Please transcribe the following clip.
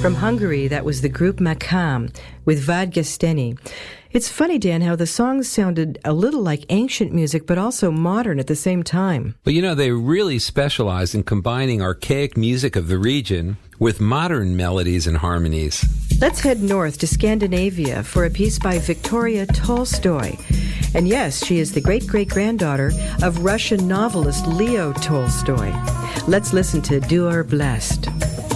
From Hungary, that was the group Makam with Vad Gesteni. It's funny, Dan, how the songs sounded a little like ancient music, but also modern at the same time. Well, they really specialize in combining archaic music of the region with modern melodies and harmonies. Let's head north to Scandinavia for a piece by Victoria Tolstoy. And yes, she is the great-great-granddaughter of Russian novelist Leo Tolstoy. Let's listen to Du er blessed.